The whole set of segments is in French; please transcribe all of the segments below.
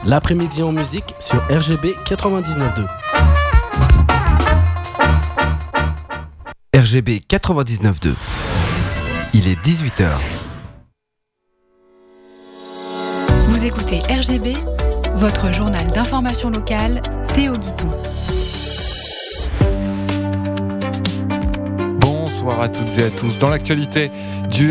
L'après-midi en musique sur RGB 99.2. RGB 99.2. Il est 18h. Vous écoutez RGB, votre journal d'information locale, Théo Guiton. Bonsoir à toutes et à tous. Dans l'actualité du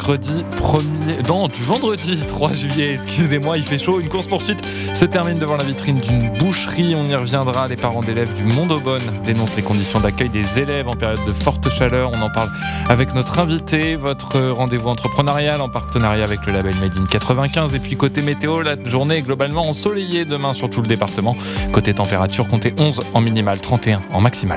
vendredi 3 juillet, excusez-moi, il fait chaud. Une course-poursuite se termine devant la vitrine d'une boucherie. On y reviendra. Les parents d'élèves du Mont-d'Aubonne dénoncent les conditions d'accueil des élèves en période de forte chaleur. On en parle avec notre invité. Votre rendez-vous entrepreneurial en partenariat avec le label Made in 95. Et puis côté météo, la journée est globalement ensoleillée demain sur tout le département. Côté température, comptez 11 en minimal, 31 en maximal.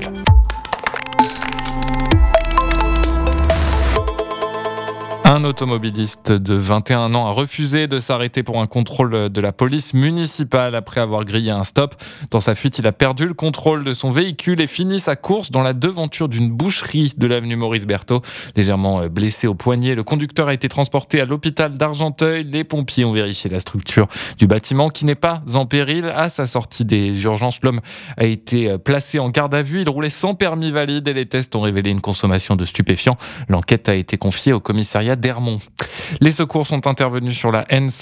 Un automobiliste de 21 ans a refusé de s'arrêter pour un contrôle de la police municipale après avoir grillé un stop. Dans sa fuite, il a perdu le contrôle de son véhicule et fini sa course dans la devanture d'une boucherie de l'avenue Maurice Berthaud. Légèrement blessé au poignet, le conducteur a été transporté à l'hôpital d'Argenteuil. Les pompiers ont vérifié la structure du bâtiment qui n'est pas en péril. À sa sortie des urgences, l'homme a été placé en garde à vue. Il roulait sans permis valide et les tests ont révélé une consommation de stupéfiants. L'enquête a été confiée au commissariat d'Ermont. Les secours sont intervenus sur la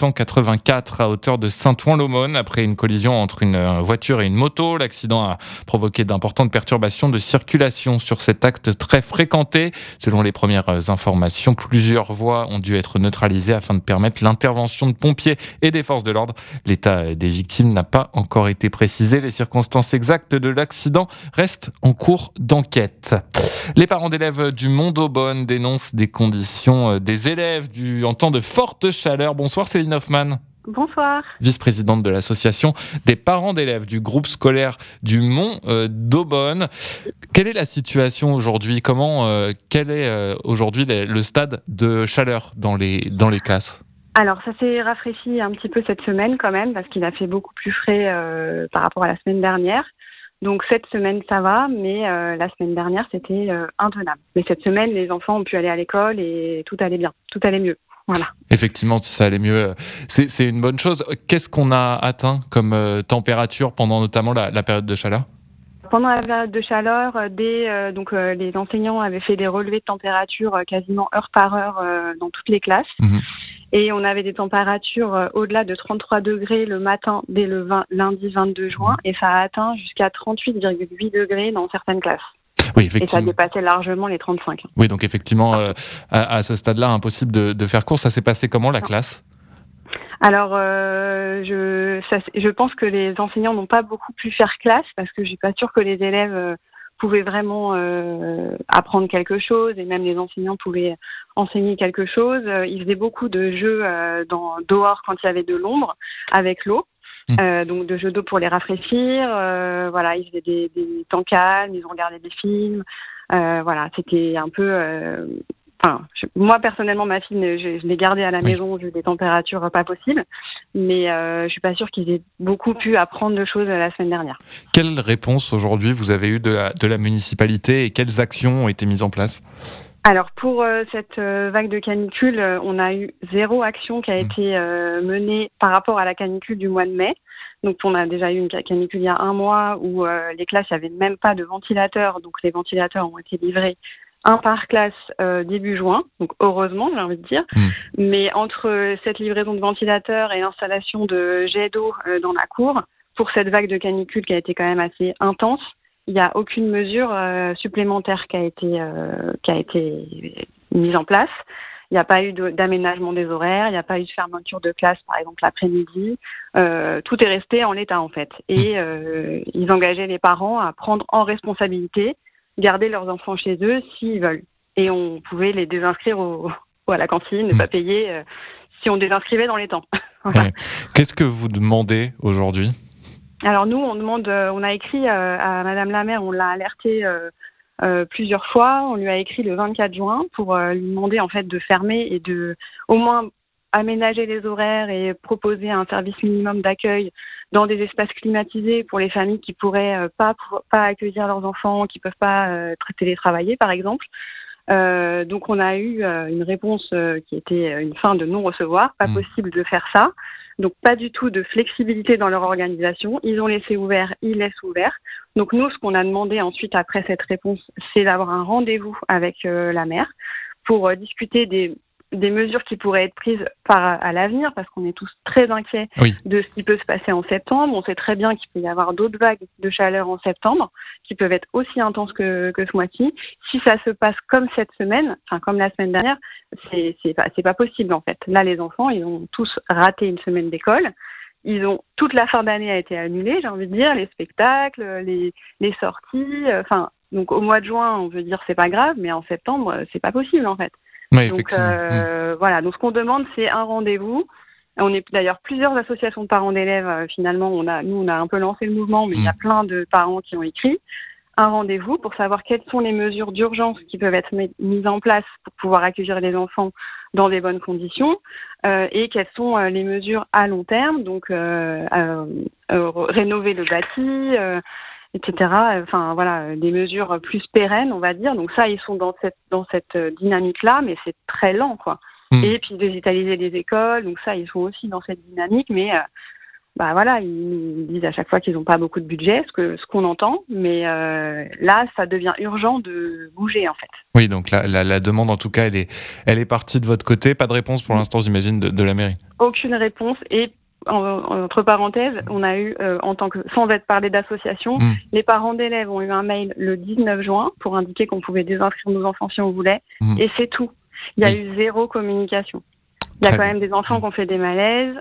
N184 à hauteur de Saint-Ouen-l'Aumône après une collision entre une voiture et une moto. L'accident a provoqué d'importantes perturbations de circulation sur cet axe très fréquenté. Selon les premières informations, plusieurs voies ont dû être neutralisées afin de permettre l'intervention de pompiers et des forces de l'ordre. L'état des victimes n'a pas encore été précisé. Les circonstances exactes de l'accident restent en cours d'enquête. Les parents d'élèves du Mont-d'Aubonne dénoncent des conditions des élèves en temps de forte chaleur. Bonsoir Céline Hoffman. Bonsoir. Vice-présidente de l'association des parents d'élèves du groupe scolaire du Mont-d'Aubonne. Quelle est la situation aujourd'hui ? Quel est aujourd'hui le stade de chaleur dans les classes ? Alors, ça s'est rafraîchi un petit peu cette semaine quand même, parce qu'il a fait beaucoup plus frais par rapport à la semaine dernière. Donc cette semaine, ça va, mais la semaine dernière, c'était intenable. Mais cette semaine, les enfants ont pu aller à l'école et tout allait bien, tout allait mieux. Voilà. Effectivement, si ça allait mieux, c'est une bonne chose. Qu'est-ce qu'on a atteint comme température pendant notamment la période de chaleur ? Pendant la période de chaleur, les enseignants avaient fait des relevés de température quasiment heure par heure dans toutes les classes. Mmh. Et on avait des températures au-delà de 33 degrés le matin dès le lundi 22 juin. Et ça a atteint jusqu'à 38,8 degrés dans certaines classes. Oui, effectivement. Et ça dépassait largement les 35. Oui, donc effectivement, à ce stade-là, impossible de faire court. Ça s'est passé comment, la classe ? Alors, je pense que les enseignants n'ont pas beaucoup pu faire classe parce que je suis pas sûre que les élèves pouvaient vraiment apprendre quelque chose et même les enseignants pouvaient enseigner quelque chose. Ils faisaient beaucoup de jeux dehors quand il y avait de l'ombre avec l'eau. Donc de jeux d'eau pour les rafraîchir. Ils faisaient des temps calmes, ils ont regardé des films. C'était un peu... moi personnellement, ma fille, je l'ai gardée à la maison vu des températures pas possibles, mais je suis pas sûre qu'ils aient beaucoup pu apprendre de choses la semaine dernière. Quelle réponse aujourd'hui vous avez eue de la municipalité et quelles actions ont été mises en place ? Alors pour cette vague de canicule, on a eu 0 action qui a été menée par rapport à la canicule du mois de mai. Donc on a déjà eu une canicule il y a un mois où les classes, il n'y avait même pas de ventilateur, donc les ventilateurs ont été livrés un par classe début juin, donc heureusement j'ai envie de dire. Mais entre cette livraison de ventilateurs et l'installation de jets d'eau dans la cour, pour cette vague de canicule qui a été quand même assez intense, il n'y a aucune mesure supplémentaire qui a été mise en place. Il n'y a pas eu d'aménagement des horaires, il n'y a pas eu de fermeture de classe, par exemple, l'après-midi. Tout est resté en l'état, en fait. Et ils engageaient les parents à prendre en responsabilité, garder leurs enfants chez eux s'ils veulent. Et on pouvait les désinscrire à la cantine, ne pas payer si on désinscrivait dans les temps. Voilà. Ouais. Qu'est-ce que vous demandez aujourd'hui ? Alors nous, on a écrit à Madame la maire, on l'a alertée plusieurs fois. On lui a écrit le 24 juin pour lui demander en fait de fermer et de au moins aménager les horaires et proposer un service minimum d'accueil dans des espaces climatisés pour les familles qui pourraient pas accueillir leurs enfants, qui peuvent pas télétravailler par exemple. Donc on a eu une réponse qui était une fin de non-recevoir, pas possible de faire ça. Donc pas du tout de flexibilité dans leur organisation. Ils ont laissé ouvert, ils laissent ouvert. Donc nous, ce qu'on a demandé ensuite après cette réponse, c'est d'avoir un rendez-vous avec la maire pour discuter des mesures qui pourraient être prises à l'avenir, parce qu'on est tous très inquiets de ce qui peut se passer en septembre. On sait très bien qu'il peut y avoir d'autres vagues de chaleur en septembre, qui peuvent être aussi intenses que ce mois-ci. Si ça se passe comme cette semaine, enfin comme la semaine dernière, c'est pas possible en fait. Là, les enfants, ils ont tous raté une semaine d'école. Toute la fin d'année a été annulée, j'ai envie de dire, les spectacles, les sorties. Donc au mois de juin, on veut dire c'est pas grave, mais en septembre, c'est pas possible en fait. Oui, donc voilà, donc ce qu'on demande, c'est un rendez-vous. On est d'ailleurs plusieurs associations de parents d'élèves, finalement, on a un peu lancé le mouvement, mais il y a plein de parents qui ont écrit. Un rendez-vous pour savoir quelles sont les mesures d'urgence qui peuvent être mises en place pour pouvoir accueillir les enfants dans des bonnes conditions, et quelles sont les mesures à long terme, donc rénover le bâti, etc. Enfin voilà, des mesures plus pérennes, on va dire. Donc ça, ils sont dans cette dynamique-là, mais c'est très lent, quoi. Et puis digitaliser les écoles, donc ça, ils sont aussi dans cette dynamique, mais voilà, ils disent à chaque fois qu'ils n'ont pas beaucoup de budget, ce qu'on entend, mais là, ça devient urgent de bouger, en fait. Oui, donc la demande, en tout cas, elle est partie de votre côté. Pas de réponse pour l'instant, j'imagine, de la mairie. Aucune réponse. Et entre parenthèses, on a eu, sans être parlé d'association, les parents d'élèves ont eu un mail le 19 juin pour indiquer qu'on pouvait désinscrire nos enfants si on voulait, et c'est tout. Il y a eu zéro communication. Il y a quand même des enfants qui ont fait des malaises,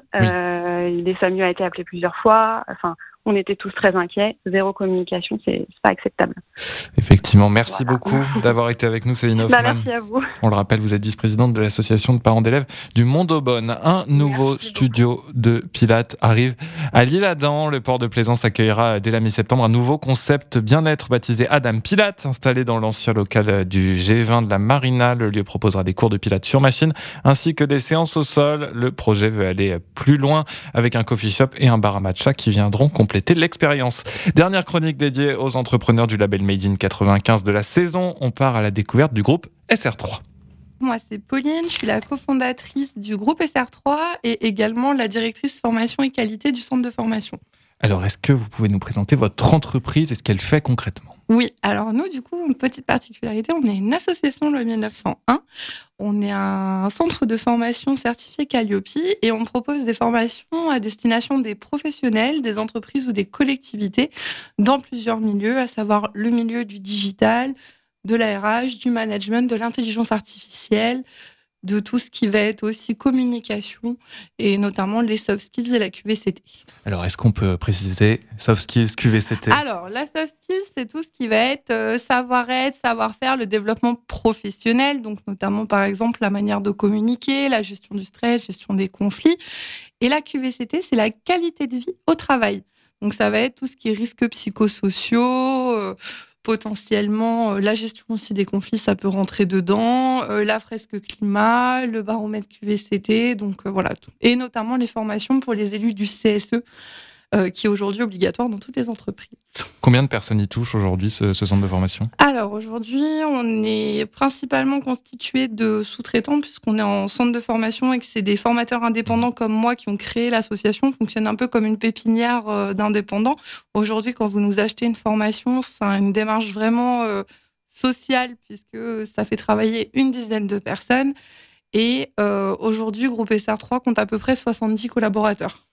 les SAMU a été appelé plusieurs fois, enfin, on était tous très inquiets. Zéro communication, c'est pas acceptable. Effectivement, merci beaucoup d'avoir été avec nous, Céline Hoffmann. Merci à vous. On le rappelle, vous êtes vice-présidente de l'association de parents d'élèves du Mont-d'Aubonne. Un nouveau studio de Pilates arrive à l'Isle-Adam. Le port de Plaisance accueillera dès la mi-septembre un nouveau concept bien-être baptisé Adam Pilates, installé dans l'ancien local du G20 de la Marina. Le lieu proposera des cours de Pilates sur machine ainsi que des séances au sol. Le projet veut aller plus loin avec un coffee shop et un bar à matcha qui viendront compléter l'expérience. Dernière chronique dédiée aux entrepreneurs du label Made in 95 de la saison. On part à la découverte du groupe SR3. Moi, c'est Pauline, je suis la cofondatrice du groupe SR3 et également la directrice formation et qualité du centre de formation. Alors, est-ce que vous pouvez nous présenter votre entreprise et ce qu'elle fait concrètement ? Oui, alors nous, du coup, une petite particularité, on est une association loi 1901. On est un centre de formation certifié Calliope et on propose des formations à destination des professionnels, des entreprises ou des collectivités dans plusieurs milieux, à savoir le milieu du digital, de la RH, du management, de l'intelligence artificielle, de tout ce qui va être aussi communication et notamment les soft skills et la QVCT. Alors, est-ce qu'on peut préciser soft skills, QVCT ? Alors, la soft skills, c'est tout ce qui va être savoir-être, savoir-faire, le développement professionnel, donc notamment par exemple la manière de communiquer, la gestion du stress, gestion des conflits. Et la QVCT, c'est la qualité de vie au travail. Donc, ça va être tout ce qui est risques psychosociaux, potentiellement, la gestion aussi des conflits, ça peut rentrer dedans, la fresque climat, le baromètre QVCT, donc voilà tout. Et notamment les formations pour les élus du CSE, qui est aujourd'hui obligatoire dans toutes les entreprises. Combien de personnes y touchent aujourd'hui ce centre de formation ? Alors aujourd'hui, on est principalement constitué de sous-traitants puisqu'on est en centre de formation et que c'est des formateurs indépendants comme moi qui ont créé l'association. On fonctionne un peu comme une pépinière d'indépendants. Aujourd'hui, quand vous nous achetez une formation, c'est une démarche vraiment sociale puisque ça fait travailler une dizaine de personnes. Et aujourd'hui, Groupe SR3 compte à peu près 70 collaborateurs.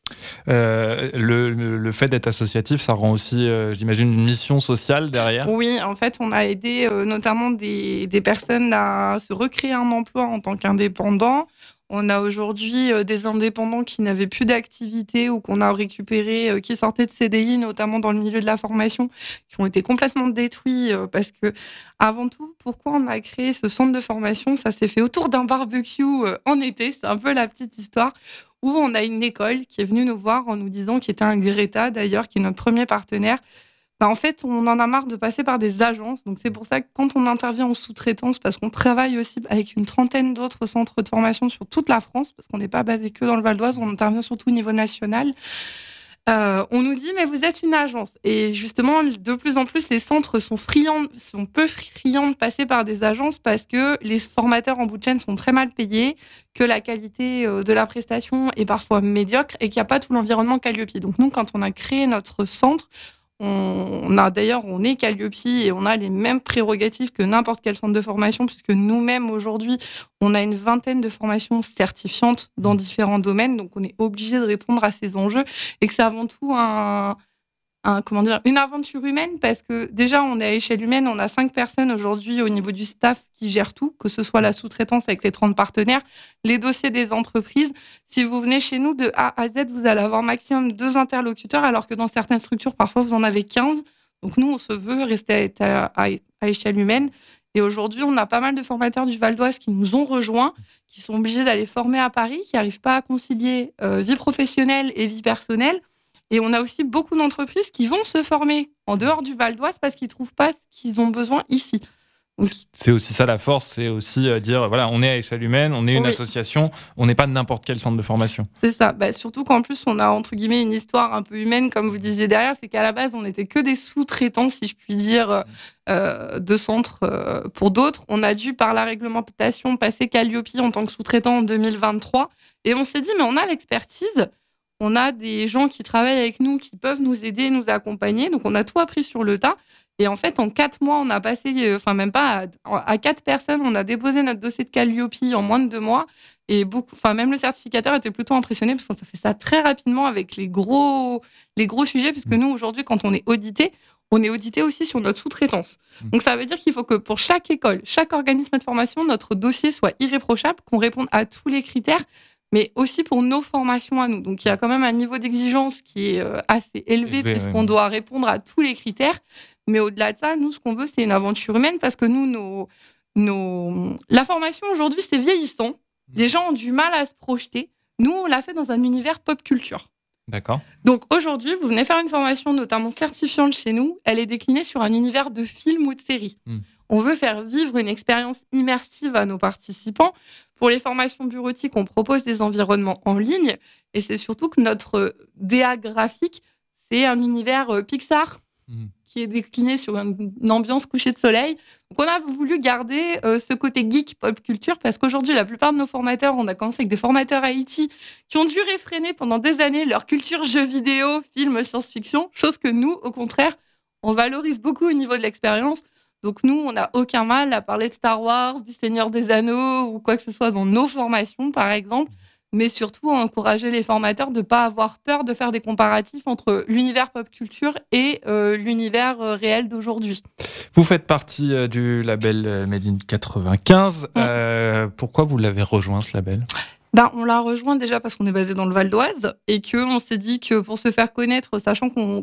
Le fait d'être associatif, ça rend aussi, j'imagine, une mission sociale derrière. Oui, en fait, on a aidé notamment des personnes à se recréer un emploi en tant qu'indépendants. On a aujourd'hui des indépendants qui n'avaient plus d'activité ou qu'on a récupérés, qui sortaient de CDI, notamment dans le milieu de la formation, qui ont été complètement détruits parce que, avant tout, pourquoi on a créé ce centre de formation ? Ça s'est fait autour d'un barbecue en été, c'est un peu la petite histoire, où on a une école qui est venue nous voir en nous disant, qui était un Greta d'ailleurs, qui est notre premier partenaire. En fait, on en a marre de passer par des agences. Donc, c'est pour ça que quand on intervient en sous-traitance, parce qu'on travaille aussi avec une trentaine d'autres centres de formation sur toute la France, parce qu'on n'est pas basé que dans le Val d'Oise, on intervient surtout au niveau national. On nous dit mais vous êtes une agence et justement de plus en plus les centres sont peu friands de passer par des agences parce que les formateurs en bout de chaîne sont très mal payés, que la qualité de la prestation est parfois médiocre et qu'il n'y a pas tout l'environnement Calliope. Donc nous quand on a créé notre centre, on est Calliope et on a les mêmes prérogatives que n'importe quel centre de formation puisque nous-mêmes aujourd'hui, on a une vingtaine de formations certifiantes dans différents domaines. Donc, on est obligé de répondre à ces enjeux et que c'est avant tout une aventure humaine parce que déjà, on est à échelle humaine. On a 5 personnes aujourd'hui au niveau du staff qui gèrent tout, que ce soit la sous-traitance avec les 30 partenaires, les dossiers des entreprises. Si vous venez chez nous de A à Z, vous allez avoir maximum 2 interlocuteurs alors que dans certaines structures, parfois, vous en avez 15. Donc, nous, on se veut rester à échelle humaine. Et aujourd'hui, on a pas mal de formateurs du Val d'Oise qui nous ont rejoints, qui sont obligés d'aller former à Paris, qui n'arrivent pas à concilier vie professionnelle et vie personnelle. Et on a aussi beaucoup d'entreprises qui vont se former en dehors du Val d'Oise parce qu'ils ne trouvent pas ce qu'ils ont besoin ici. Donc, c'est aussi ça la force, c'est aussi dire, voilà, on est à échelle humaine, on est une association, on n'est pas n'importe quel centre de formation. C'est ça, surtout qu'en plus, on a entre guillemets une histoire un peu humaine, comme vous disiez derrière, c'est qu'à la base, on n'était que des sous-traitants, si je puis dire, de centres pour d'autres. On a dû, par la réglementation, passer Calliope en tant que sous-traitant en 2023. Et on s'est dit, mais on a l'expertise, on a des gens qui travaillent avec nous, qui peuvent nous aider, nous accompagner. Donc, on a tout appris sur le tas. Et en fait, en 4 mois, on a passé, même pas, à 4 personnes, on a déposé notre dossier de Calliope en moins de 2 mois. Et même le certificateur était plutôt impressionné parce que ça fait ça très rapidement avec les gros sujets. Puisque nous, aujourd'hui, quand on est audité aussi sur notre sous-traitance. Donc, ça veut dire qu'il faut que pour chaque école, chaque organisme de formation, notre dossier soit irréprochable, qu'on réponde à tous les critères, mais aussi pour nos formations à nous. Donc, il y a quand même un niveau d'exigence qui est assez élevé puisqu'on doit répondre à tous les critères. Mais au-delà de ça, nous, ce qu'on veut, c'est une aventure humaine parce que nous, la formation aujourd'hui, c'est vieillissant. Les gens ont du mal à se projeter. Nous, on l'a fait dans un univers pop culture. D'accord. Donc aujourd'hui, vous venez faire une formation notamment certifiante chez nous. Elle est déclinée sur un univers de films ou de séries. On veut faire vivre une expérience immersive à nos participants. Pour les formations bureautiques, on propose des environnements en ligne. Et c'est surtout que notre DA graphique, c'est un univers Pixar qui est décliné sur une ambiance coucher de soleil. Donc, on a voulu garder ce côté geek pop culture parce qu'aujourd'hui, la plupart de nos formateurs, on a commencé avec des formateurs IT qui ont dû réfréner pendant des années leur culture jeux vidéo, films, science-fiction, chose que nous, au contraire, on valorise beaucoup au niveau de l'expérience. Donc nous, on n'a aucun mal à parler de Star Wars, du Seigneur des Anneaux ou quoi que ce soit dans nos formations, par exemple. Mais surtout à encourager les formateurs de ne pas avoir peur de faire des comparatifs entre l'univers pop culture et l'univers réel d'aujourd'hui. Vous faites partie du label Made in 95. Pourquoi vous l'avez rejoint, ce label ? On l'a rejoint déjà parce qu'on est basé dans le Val d'Oise et qu'on s'est dit que pour se faire connaître, sachant qu'on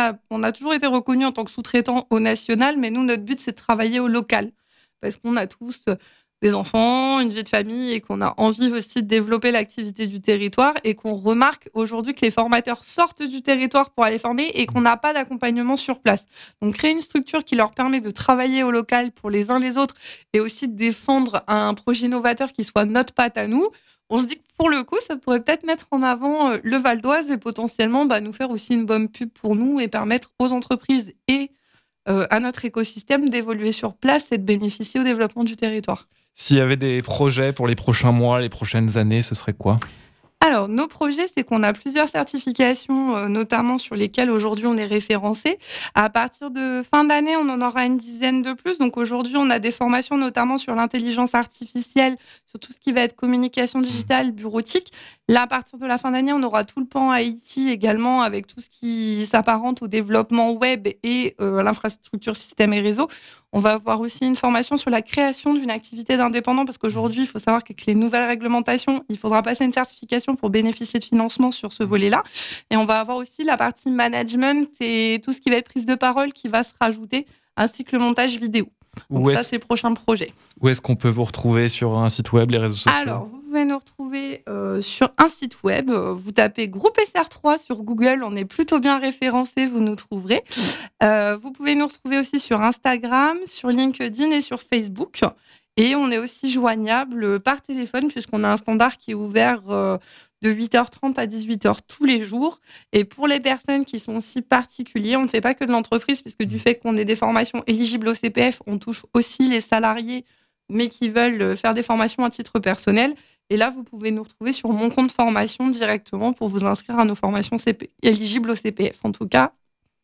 a toujours été reconnus en tant que sous-traitant au national, mais nous, notre but, c'est de travailler au local. Parce qu'on a tous des enfants, une vie de famille et qu'on a envie aussi de développer l'activité du territoire et qu'on remarque aujourd'hui que les formateurs sortent du territoire pour aller former et qu'on n'a pas d'accompagnement sur place. Donc, créer une structure qui leur permet de travailler au local pour les uns les autres et aussi de défendre un projet novateur qui soit notre patte à nous. On se dit que pour le coup, ça pourrait peut-être mettre en avant le Val d'Oise et potentiellement nous faire aussi une bonne pub pour nous et permettre aux entreprises et à notre écosystème d'évoluer sur place et de bénéficier au développement du territoire. S'il y avait des projets pour les prochains mois, les prochaines années, ce serait quoi ? Alors, nos projets, c'est qu'on a plusieurs certifications, notamment sur lesquelles aujourd'hui on est référencé. À partir de fin d'année, on en aura une dizaine de plus. Donc aujourd'hui, on a des formations notamment sur l'intelligence artificielle, sur tout ce qui va être communication digitale, bureautique. Là, à partir de la fin d'année, on aura tout le pan IT également, avec tout ce qui s'apparente au développement web et l'infrastructure système et réseau. On va avoir aussi une formation sur la création d'une activité d'indépendant parce qu'aujourd'hui, il faut savoir qu'avec les nouvelles réglementations, il faudra passer une certification pour bénéficier de financement sur ce volet-là. Et on va avoir aussi la partie management et tout ce qui va être prise de parole qui va se rajouter, ainsi que le montage vidéo. Donc ça, c'est le prochain projet. Où est-ce qu'on peut vous retrouver sur un site web, les réseaux sociaux ? Alors, vous pouvez nous retrouver sur un site web. Vous tapez Groupe SR3 sur Google. On est plutôt bien référencé, vous nous trouverez. Vous pouvez nous retrouver aussi sur Instagram, sur LinkedIn et sur Facebook. Et on est aussi joignable par téléphone puisqu'on a un standard qui est ouvert de 8h30 à 18h tous les jours. Et pour les personnes qui sont aussi particuliers, on ne fait pas que de l'entreprise, puisque du fait qu'on ait des formations éligibles au CPF, on touche aussi les salariés, mais qui veulent faire des formations à titre personnel. Et là, vous pouvez nous retrouver sur mon compte formation directement pour vous inscrire à nos formations éligibles au CPF. En tout cas,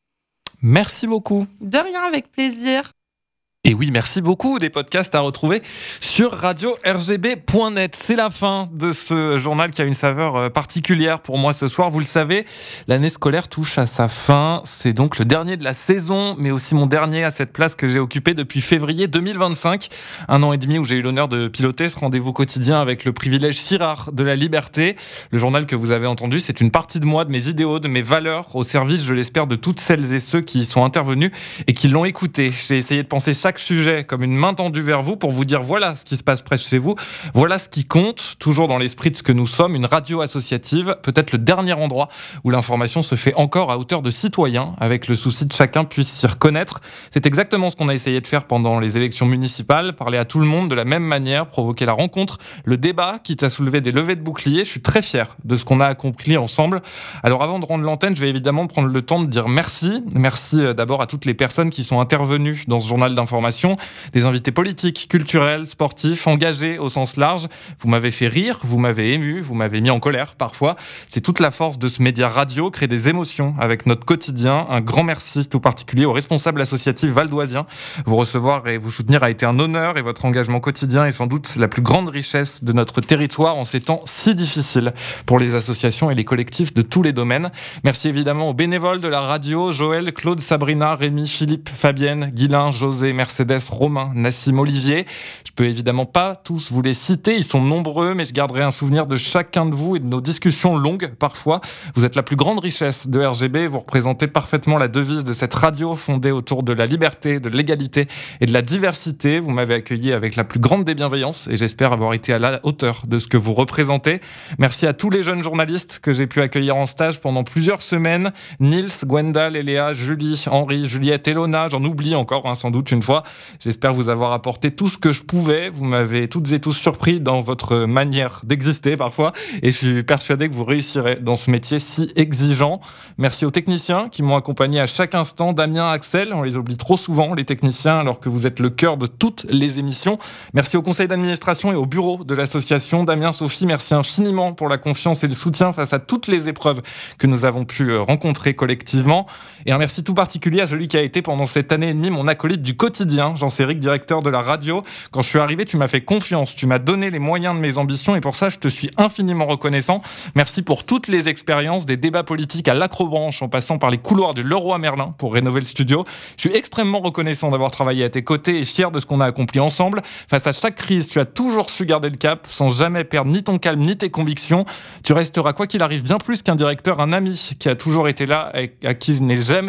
merci beaucoup. De rien, avec plaisir. Et oui, merci beaucoup. Des podcasts à retrouver sur radio-rgb.net. C'est la fin de ce journal qui a une saveur particulière pour moi ce soir. Vous le savez, l'année scolaire touche à sa fin. C'est donc le dernier de la saison, mais aussi mon dernier à cette place que j'ai occupée depuis février 2025. 1 an et demi où j'ai eu l'honneur de piloter ce rendez-vous quotidien avec le privilège si rare de la liberté. Le journal que vous avez entendu, c'est une partie de moi, de mes idéaux, de mes valeurs, au service, je l'espère, de toutes celles et ceux qui y sont intervenus et qui l'ont écouté. J'ai essayé de penser chaque sujet comme une main tendue vers vous pour vous dire voilà ce qui se passe près de chez vous, voilà ce qui compte, toujours dans l'esprit de ce que nous sommes, une radio associative, peut-être le dernier endroit où l'information se fait encore à hauteur de citoyens, avec le souci de chacun puisse s'y reconnaître. C'est exactement ce qu'on a essayé de faire pendant les élections municipales, parler à tout le monde de la même manière, provoquer la rencontre, le débat, quitte à soulever des levées de boucliers. Je suis très fier de ce qu'on a accompli ensemble. Alors avant de rendre l'antenne, je vais évidemment prendre le temps de dire merci. Merci d'abord à toutes les personnes qui sont intervenues dans ce journal d'information, des invités politiques, culturels, sportifs, engagés au sens large. Vous m'avez fait rire, vous m'avez ému, vous m'avez mis en colère parfois. C'est toute la force de ce média radio, créer des émotions avec notre quotidien. Un grand merci tout particulier aux responsables associatifs valdoisiens. Vous recevoir et vous soutenir a été un honneur et votre engagement quotidien est sans doute la plus grande richesse de notre territoire en ces temps si difficiles pour les associations et les collectifs de tous les domaines. Merci évidemment aux bénévoles de la radio, Joël, Claude, Sabrina, Rémi, Philippe, Fabienne, Guylain, José, Mercedes, Romain, Nassim, Olivier. Je peux évidemment pas tous vous les citer, ils sont nombreux, mais je garderai un souvenir de chacun de vous et de nos discussions longues parfois. Vous êtes la plus grande richesse de RGB, vous représentez parfaitement la devise de cette radio fondée autour de la liberté, de l'égalité et de la diversité. Vous m'avez accueilli avec la plus grande des bienveillances et j'espère avoir été à la hauteur de ce que vous représentez. Merci à tous les jeunes journalistes que j'ai pu accueillir en stage pendant plusieurs semaines. Nils, Gwenda, Léa, Julie, Henri, Juliette, Elona, j'en oublie encore sans doute une fois. J'espère vous avoir apporté tout ce que je pouvais. Vous m'avez toutes et tous surpris dans votre manière d'exister parfois et je suis persuadé que vous réussirez dans ce métier si exigeant. Merci aux techniciens qui m'ont accompagné à chaque instant. Damien, Axel, on les oublie trop souvent, les techniciens, alors que vous êtes le cœur de toutes les émissions. Merci au conseil d'administration et au bureau de l'association. Damien, Sophie, merci infiniment pour la confiance et le soutien face à toutes les épreuves que nous avons pu rencontrer collectivement. Et un merci tout particulier à celui qui a été pendant cette année et demie mon acolyte du quotidien, Jean-Céric, directeur de la radio. Quand je suis arrivé, tu m'as fait confiance, tu m'as donné les moyens de mes ambitions et pour ça, je te suis infiniment reconnaissant. Merci pour toutes les expériences, des débats politiques à l'acrobranche en passant par les couloirs du Leroy Merlin pour rénover le studio. Je suis extrêmement reconnaissant d'avoir travaillé à tes côtés et fier de ce qu'on a accompli ensemble. Face à chaque crise, tu as toujours su garder le cap sans jamais perdre ni ton calme ni tes convictions. Tu resteras, quoi qu'il arrive, bien plus qu'un directeur, un ami qui a toujours été là et à qui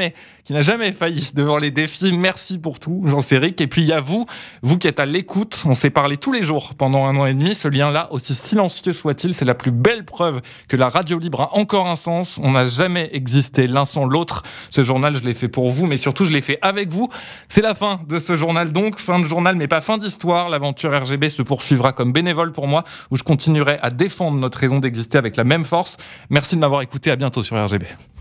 n'a jamais failli devant les défis. Merci pour tout, Jean-Céric. Et puis il y a vous qui êtes à l'écoute. On s'est parlé tous les jours pendant 1 an et demi. Ce lien-là, aussi silencieux soit-il, c'est la plus belle preuve que la radio libre a encore un sens. On n'a jamais existé l'un sans l'autre. Ce journal, je l'ai fait pour vous, mais surtout, je l'ai fait avec vous. C'est la fin de ce journal donc. Fin de journal, mais pas fin d'histoire. L'aventure RGB se poursuivra comme bénévole pour moi, où je continuerai à défendre notre raison d'exister avec la même force. Merci de m'avoir écouté. À bientôt sur RGB.